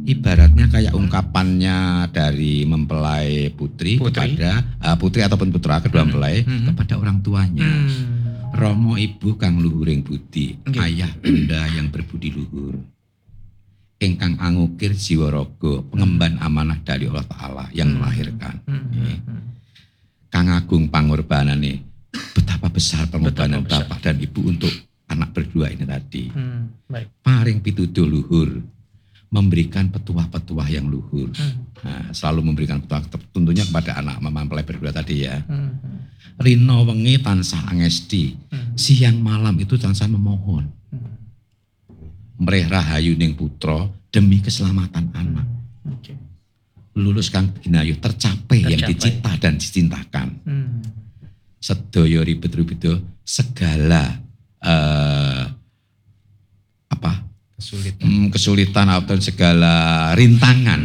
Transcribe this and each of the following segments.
Ibaratnya kayak ungkapannya dari mempelai putri kepada putri ataupun putra kedua mempelai kepada orang tuanya. Romo ibu kang luhuring budi, ayah bunda yang berbudi luhur. Ingkang angukir jiwa raga, pengemban amanah dari Allah Ta'ala yang melahirkan. Kang agung pangorbanane, betapa besar pengorbanan bapak dan ibu untuk anak berdua ini tadi. Paring pituduh luhur, memberikan petuah-petuah yang luhur. Nah, selalu memberikan petuah tentunya kepada anak mempelai berdua tadi ya. Rino wengi tansah angesti, siang malam itu tansah memohon. Mreh rahayu ning putra demi keselamatan anak. Lulus kang ginayuh tercapai yang dicita dan dicintakan. Sedaya ribet-ribet segala kesulitan atau segala rintangan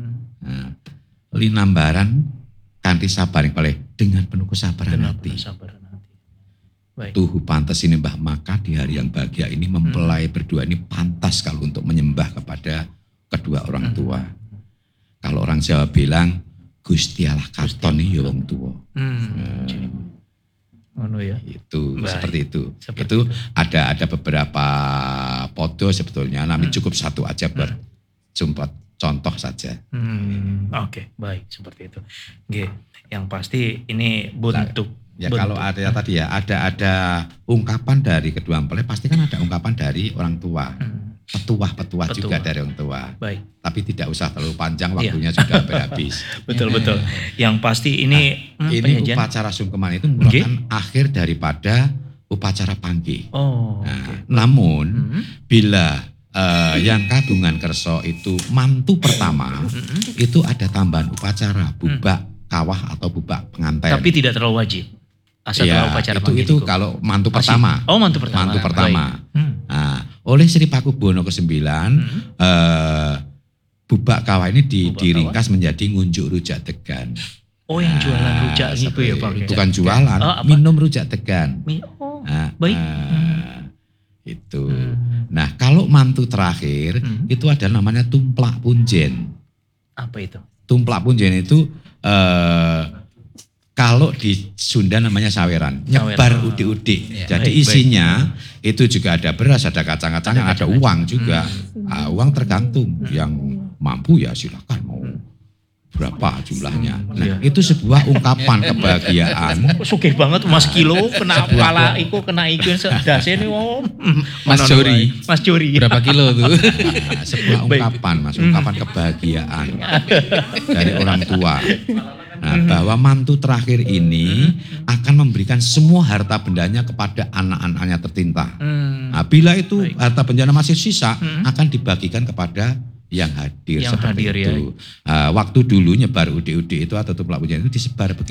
linambaran kanthi sabar yang paling dengan penuh kesabaran hati. Tuhu pantas ini Mbah, maka di hari yang bahagia ini mempelai berdua ini pantas kalau untuk menyembah kepada kedua orang tua. Kalau orang Jawa bilang Gusti Allah katon ya wong tua. Itu seperti itu. Itu ada beberapa podo sebetulnya, namun cukup satu aja buat contoh saja. Oke, baik seperti itu. Yang pasti ini bentuk. Kalau ada tadi ya ada ungkapan dari kedua mempelai, pasti kan ada ungkapan dari orang tua. Petuah juga dari orang tua. Baik. Tapi tidak usah terlalu panjang, waktunya sudah habis. Betul. Yang pasti ini ini upacara sungkeman itu merupakan akhir daripada upacara panggih. Namun bila yang kagungan kerso itu mantu pertama, itu ada tambahan upacara bubak kawah atau bubak pengantin. Tapi tidak terlalu wajib. Asal upacara panggih itu kalau mantu pertama. Mantu pertama. Nah, oleh Sri Pakubuwono ke-9 bubak kawah ini diringkas menjadi ngunjuk rujak degan. Yang jualan rujak gitu ya Pak? Bukan jualan, minum rujak degan. Baik. Itu. Nah, kalau mantu terakhir itu ada namanya tumplak punjen. Apa itu? Tumplak punjen itu kalau di Sunda namanya saweran, nyebar udik-udik. Jadi isinya itu juga ada beras, ada kacang-kacangan, ada uang juga. Uang tergantung, yang mampu ya silakan mau berapa jumlahnya. Nah, itu sebuah ungkapan kebahagiaan. Sugih banget Mas Kilo, kena pala iku, kena iku sedasene Mas Jori. Berapa kilo tuh? Sebuah ungkapan, ungkapan kebahagiaan dari orang tua. Nah, bahwa mantu terakhir ini akan memberikan semua harta bendanya kepada anak-anaknya tercinta. Nah, bila itu harta bendanya masih sisa, akan dibagikan kepada yang hadir seperti itu. Waktu dulu nyebar udik-udik itu atau tumplak punjen itu disebar begitu.